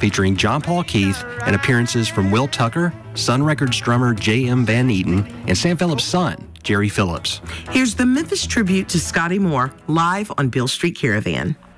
featuring John Paul Keith and appearances from Will Tucker, Sun Records drummer J.M. Van Eaton, and Sam Phillips' son, Jerry Phillips. Here's the Memphis tribute to Scotty Moore live on Beale Street Caravan.